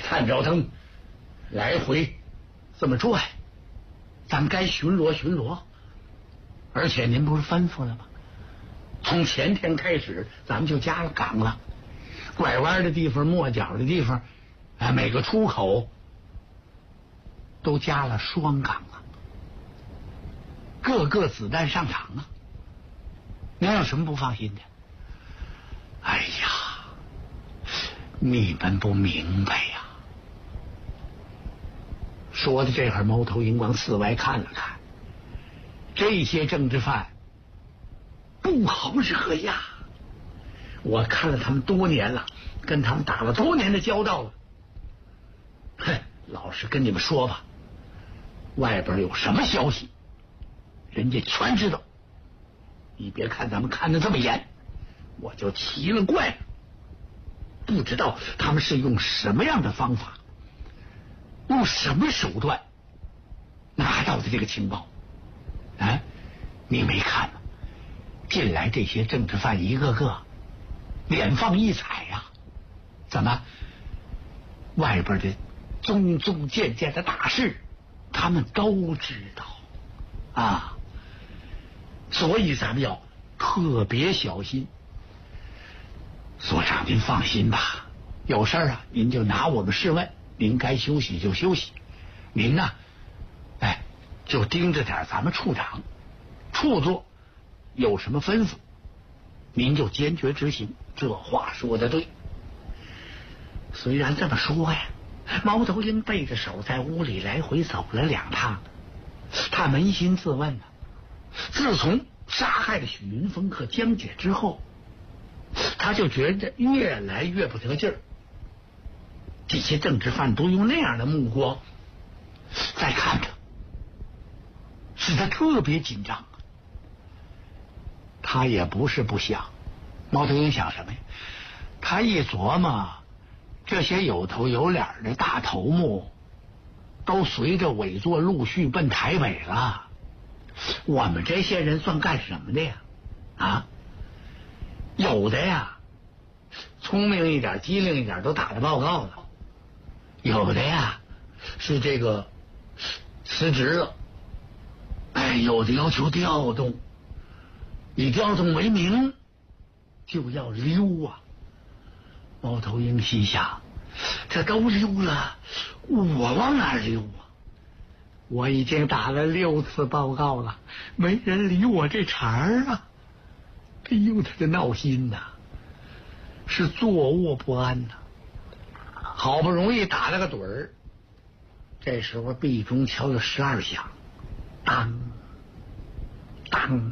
参照腾来回这么转，咱们该巡逻巡逻。而且您不是吩咐了吗？从前天开始，咱们就加了岗了，拐弯的地方、末角的地方，每个出口都加了双岗啊，个个子弹上场啊。您有什么不放心的？哎呀，你们不明白呀！说的这会儿，猫头鹰往四外看了看，这些政治犯不好惹呀！我看了他们多年了，跟他们打了多年的交道了。哼，老实跟你们说吧，外边有什么消息，人家全知道。你别看咱们看得这么严，我就奇了怪了，不知道他们是用什么样的方法，用什么手段拿到的这个情报。你没看吗？进来这些政治犯一个个脸放异彩呀！怎么？外边的宗宗渐渐的大事，他们都知道啊。所以咱们要特别小心。所长您放心吧，有事啊您就拿我们试问，您该休息就休息。您呢，就盯着点咱们处长，处座有什么吩咐，您就坚决执行。这话说的对。虽然这么说呀，猫头鹰背着手在屋里来回走了2趟，他扪心自问呢，自从杀害了许云峰和江姐之后，他就觉得越来越不得劲儿。这些政治犯都用那样的目光在看着，使他特别紧张。他也不是不想，猫头鹰想什么呀？他一琢磨，这些有头有脸的大头目都随着委座陆续奔台北了，我们这些人算干什么的呀？有的呀聪明一点机灵一点都打了报告了，有的呀是这个辞职了，有的要求调动，以调动为名就要溜啊。猫头鹰心想，这都溜了，我往哪溜啊？我已经打了6次报告了，没人理我这茬啊！哎呦，他这闹心呐，是坐卧不安呐。好不容易打了个盹儿，这时候壁钟敲了12响，当当，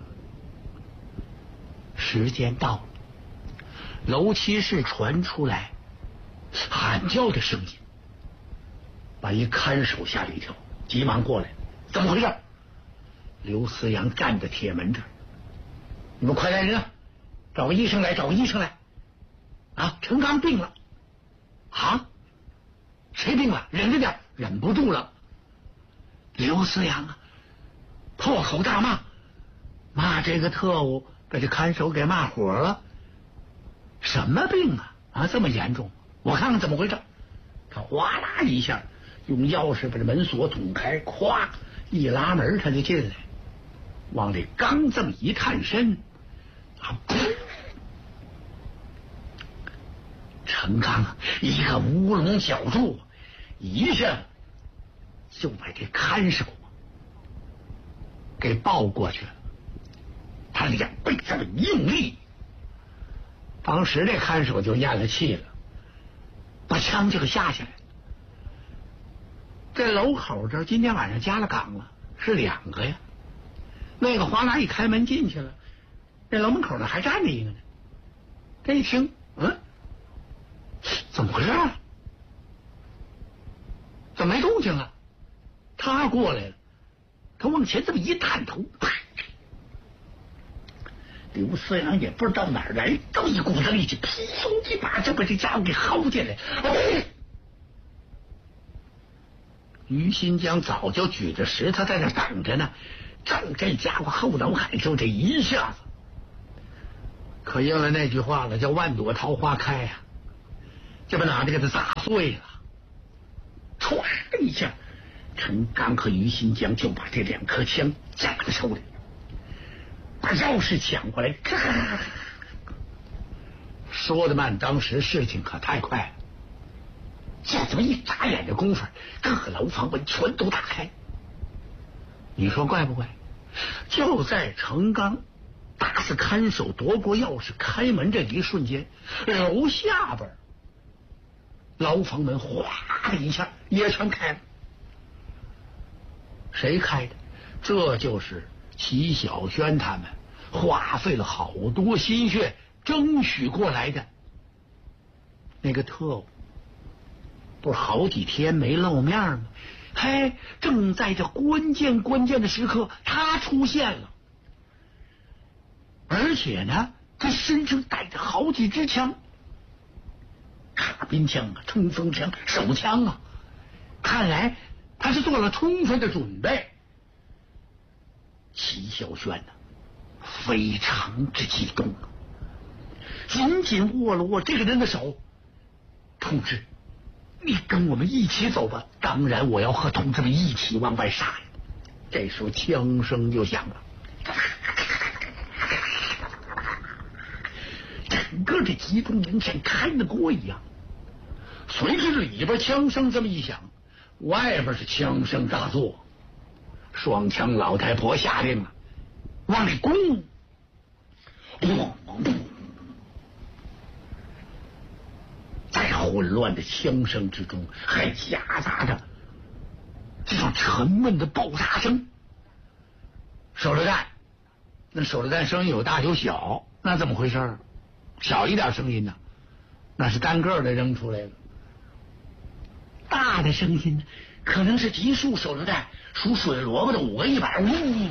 时间到了。楼7室传出来喊叫的声音，把一看守吓了一跳，急忙过来，怎么回事？刘思阳站在铁门这儿，你们快来人啊，找个医生来，找个医生来啊！陈刚病了啊？谁病了？忍着点，忍不住了。刘思阳啊破口大骂，骂这个特务把这看守给骂火了。什么病啊？这么严重？我看看怎么回事。他哗啦一下用钥匙把这门锁捅开，咵一拉门他就进来，往里刚这么一探身陈刚一个乌龙小柱，一下就把这看守给抱过去了。他脸被这么用力，当时这看守就咽了气了，把枪就给下下来。这楼口这儿今天晚上加了岗了，是2个呀。那个哗啦一开门进去了，这楼门口呢还站着一个呢。这一听，怎么回事啊？怎么没动静了？他过来了，他往前这么一探头，啪！刘思阳也不知道哪儿来这么一股子力气，扑通一把就把这家伙给薅进来。于新江早就举着石头在那等着呢，正这家伙后脑海就这一下子，可应了那句话了，叫万朵桃花开呀，就把脑袋给他砸碎了。 唰的一下，陈刚和于新江就把这2颗枪夹在手里，把钥匙抢过来，咔！说得慢，当时事情可太快了，就这么一眨眼的功夫，各个牢房门全都打开。你说怪不怪？就在程刚打死看守夺过钥匙开门这一瞬间，楼下边牢房门哗的一下也全开了。谁开的？这就是齐小轩他们花费了好多心血争取过来的那个特务。不是好几天没露面吗？嘿，正在这关键的时刻，他出现了，而且呢，他身上带着好几支枪，卡宾枪啊、冲锋枪、手枪啊，看来他是做了充分的准备。齐小轩呢，非常之激动啊，紧紧握了握这个人的手，同志，你跟我们一起走吧。当然我要和同志们一起往外杀。这时候枪声就响了，整个这集中营像开了锅一样。随着里边枪声这么一响，外边是枪声大作，双枪老太婆下令了，往里攻。在混乱的枪声之中，还夹杂着这种沉闷的爆炸声。手榴弹，那手榴弹声音有大有小，那怎么回事？小一点声音呢，那是单个的扔出来了；大的声音呢，可能是级数手榴弹，数水萝卜的5个100，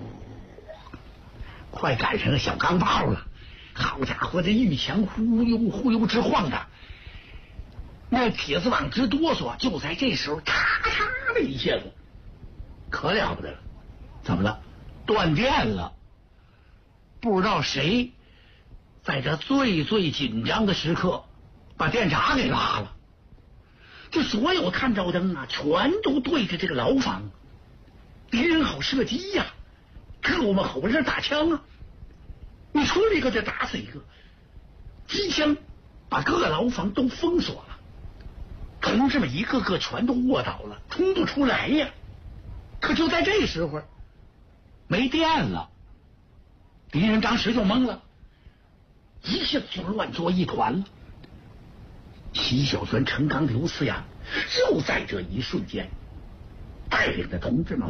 快赶上了小钢炮了。好家伙，这玉墙忽悠忽悠直晃的，那铁丝网直哆嗦。就在这时候，嚓嚓的一下子，可了不得了！怎么了？断电了！不知道谁在这最紧张的时刻把电闸给拉了。这所有探照灯啊，全都对着这个牢房，敌人好射击呀，可我们后边打枪啊！你出一个就打死一个，机枪把各个牢房都封锁了，同志们一个个全都卧倒了，冲不出来呀。可就在这时候，没电了，敌人当时就懵了，一下就乱作一团了。齐小轩、陈刚、刘思阳就在这一瞬间，带领着同志们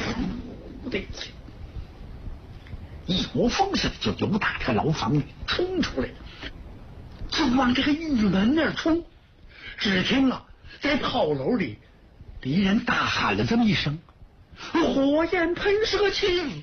一窝蜂似的就由打这牢房里冲出来了，就往这个狱门那儿冲。只听啊，在炮楼里，敌人大喊了这么一声：“火焰喷射器！”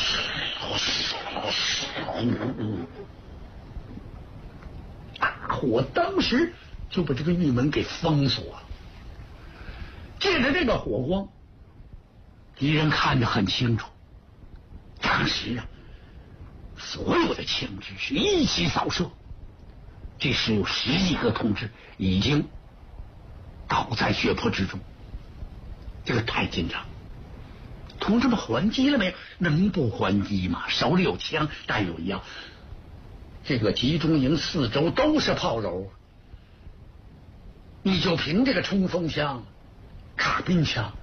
大火当时就把这个狱门给封锁了。借着这个火光，敌人看得很清楚。当时啊，所有的枪支是一起扫射，这时有10几个同志已经倒在血泊之中。这个太紧张，同志们还击了没有？能不还击吗？手里有枪，弹有一样。这个集中营4周都是炮楼，你就凭这个冲锋枪、卡宾枪，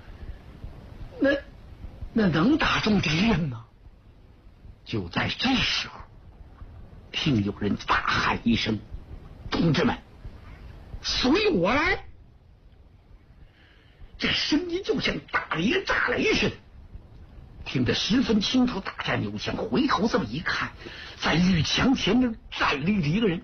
那能打中敌人吗？就在这时候，听有人大喊一声：“同志们，随我来！”这声音就像大雷炸雷似的，听得十分清楚。大战有枪，回头这么一看，在狱墙前面站立着一个人，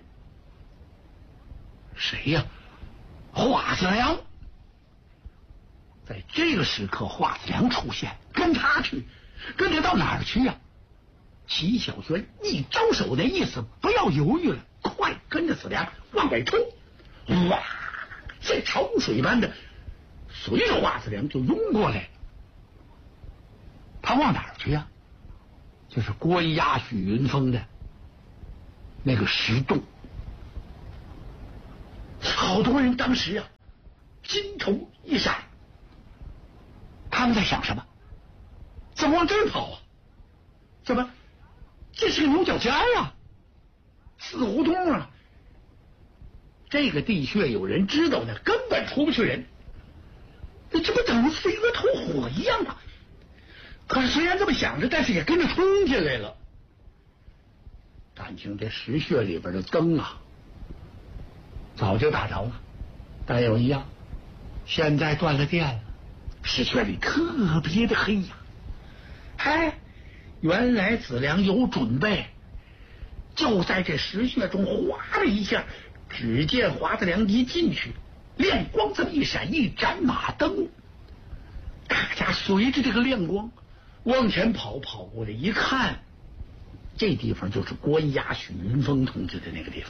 谁呀？华子良。在这个时刻，华子良出现，跟他到哪儿去呀？齐小轩一招手的意思，不要犹豫了，快跟着子良往外冲！哇，这潮水般的随着华子良就涌过来。他往哪儿去呀？就是关押许云峰的那个石洞。好多人当时啊， 心头一闪，他们在想什么？怎么往这儿跑啊？怎么？这是个牛角尖啊，死胡同啊！这个地穴有人知道呢，根本出不去人。这不等于飞蛾投火一样吗？可是虽然这么想着，但是也跟着冲进来了。感情这石穴里边的灯啊，早就打着了，但有一样，现在断了电了，石穴里特别的黑呀。嗨，原来子良有准备，就在这石穴中哗的一下，只见华子良一进去，亮光这么一闪，一盏马灯，大家随着这个亮光往前跑，跑过来一看，这地方就是关押许云峰同志的那个地方。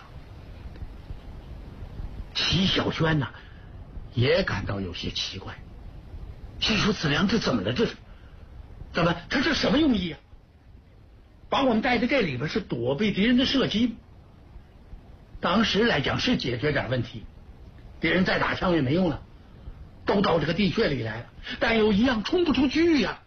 齐小轩呢也感到有些奇怪，心说子良这怎么了？这是怎么？他这什么用意啊？把我们带在这里边是躲避敌人的射击吗？当时来讲是解决点问题，敌人再打枪也没用了，都到这个地穴里来了，但有一样冲不出去呀。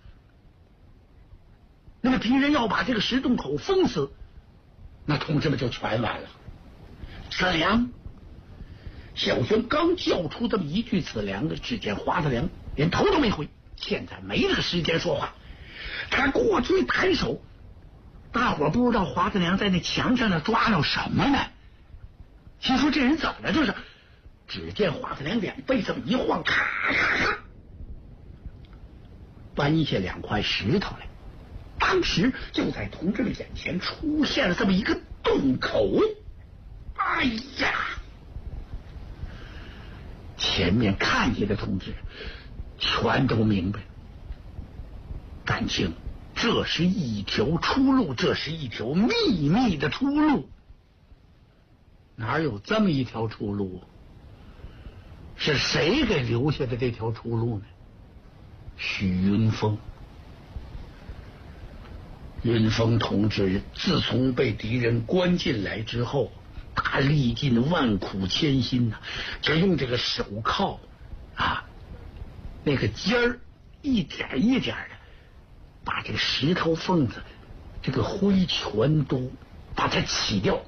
那么敌人要把这个石洞口封死，那同志们就全完了。子良，小轩刚叫出这么一句子良的，只见华子良连头都没回，现在没这个时间说话，他过去抬手，大伙不知道华子良在那墙上那抓着什么呢，心说这人怎么了这是？只见华子良两背这么一晃，咔咔咔搬下两块石头来，当时就在同志们眼前出现了这么一个洞口。哎呀，前面看见的同志全都明白，感情这是一条出路，这是一条秘密的出路。哪有这么一条出路？是谁给留下的这条出路呢？许云峰。云峰同志自从被敌人关进来之后，他历尽万苦艰辛呐，就用这个手铐啊，那个尖儿一点一点的把这个石头缝子这个灰全都把它起掉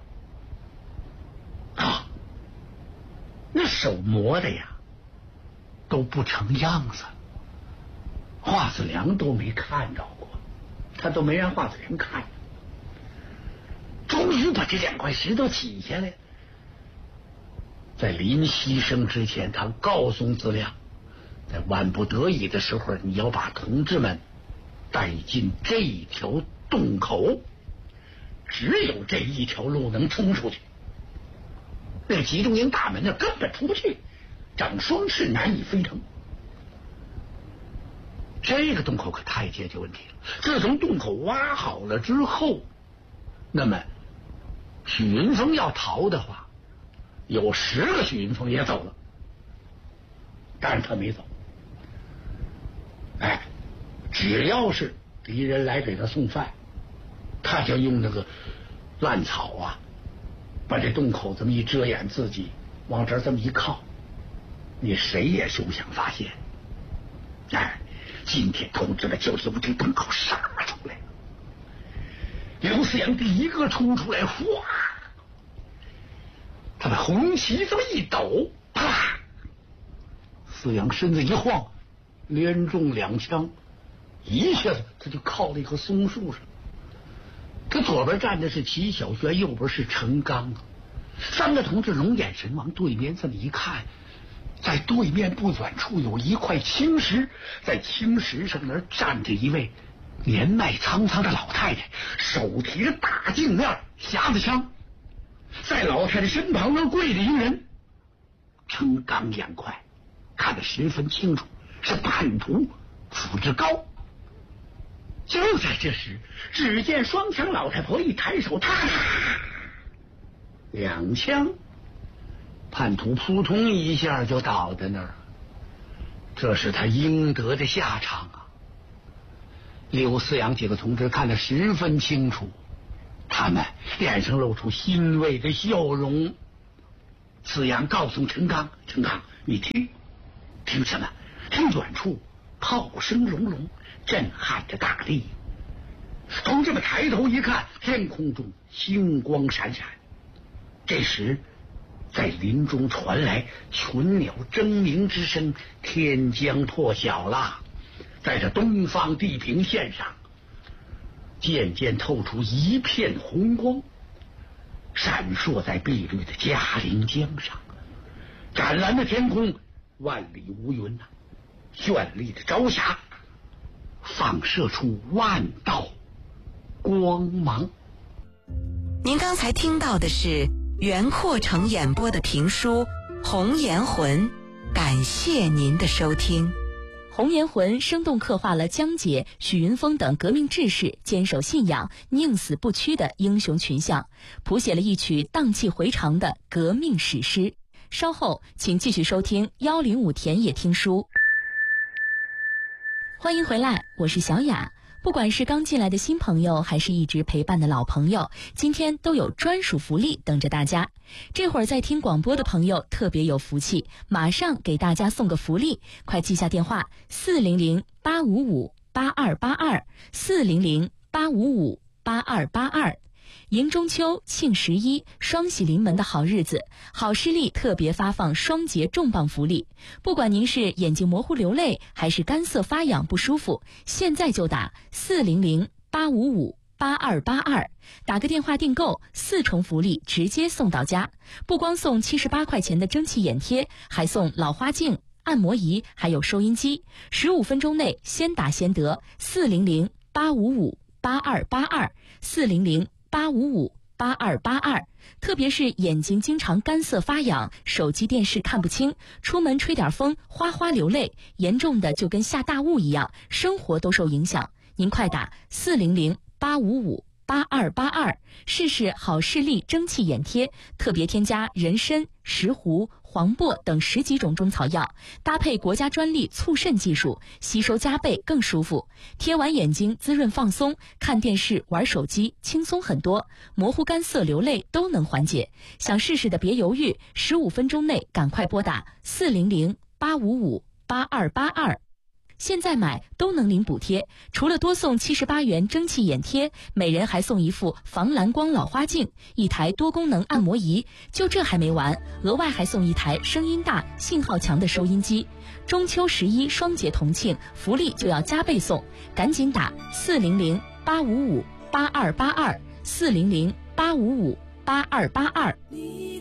啊，那手磨的呀都不成样子，华子良都没看着过，他都没让华子良看，终于把这两块石头起下来。在临牺牲之前，他告诉子良，在万不得已的时候，你要把同志们带进这条洞口，只有这一条路能冲出去，那集中营大门那根本出不去，长双翅难以飞腾。这个洞口可太解决问题了。自从洞口挖好了之后，那么许云峰要逃的话，有10个许云峰也走了，但是他没走。哎，只要是敌人来给他送饭，他就用那个乱草啊，把这洞口这么一遮掩，自己往这儿这么一靠，你谁也休想发现。哎，今天同志们就由这洞口杀出来了。刘思阳第一个冲出来，哗，他把红旗这么一抖，啪，思阳身子一晃，连中2枪，一下子他就靠在一棵松树上。他左边站的是齐小轩，右边是陈刚，3个同志龙眼神往对面这么一看，在对面不远处有一块青石，在青石上那站着一位年迈苍苍的老太太，手提着大镜面匣子枪，在老太太身旁那跪着一个人。陈刚眼快，看得十分清楚，是叛徒傅志高。就在这时，只见双枪老太婆一抬手，啪，2枪，叛徒扑通一下就倒在那儿了。这是他应得的下场啊！刘思阳几个同志看得十分清楚，他们脸上露出欣慰的笑容。思阳告诉陈刚：“陈刚，你听， 听什么？听远处炮声隆隆，震撼着大地。同志们抬头一看，天空中星光闪闪。这时在林中传来群鸟争鸣之声，天将破晓了。在这东方地平线上渐渐透出一片红光，闪烁在碧绿的嘉陵江上。湛蓝的天空万里无云呐，绚丽的朝霞放射出万道光芒。 您刚才听到的是袁阔成演播的评书《红颜魂》，感谢您的收听。《 红颜魂》生动刻画了江姐、许云峰等革命志士坚守信仰、宁死不屈的英雄群像，谱写了一曲荡气回肠的革命史诗。稍后请继续收听105田野听书。欢迎回来，我是小雅。不管是刚进来的新朋友，还是一直陪伴的老朋友，今天都有专属福利等着大家。这会儿在听广播的朋友特别有福气，马上给大家送个福利，快记下电话400-855-8282，400-855-8282。迎中秋、庆11、双喜临门的好日子，好视力特别发放双节重磅福利。不管您是眼睛模糊流泪，还是干涩发痒不舒服，现在就打400-855-8282，打个电话订购，4重福利直接送到家。不光送78块钱的蒸汽眼贴，还送老花镜、按摩仪，还有收音机。15分钟内先打先得，400-855-8282，400-855-8282。特别是眼睛经常干涩发痒，手机电视看不清，出门吹点风哗哗流泪，严重的就跟下大雾一样，生活都受影响。您快打400-855-8282，试试好视力蒸汽眼贴，特别添加人参、石斛、黄柏等10几种中草药，搭配国家专利促渗技术，吸收加倍更舒服。贴完眼睛滋润放松，看电视玩手机轻松很多，模糊干涩流泪都能缓解。想试试的别犹豫，15分钟内赶快拨打400-855-8282。现在买都能领补贴，除了多送78元蒸汽眼贴，每人还送一副防蓝光老花镜，一台多功能按摩仪。就这还没完，额外还送一台声音大、信号强的收音机。中秋11双节同庆，福利就要加倍送，赶紧打400-855-8282，400-855-8282。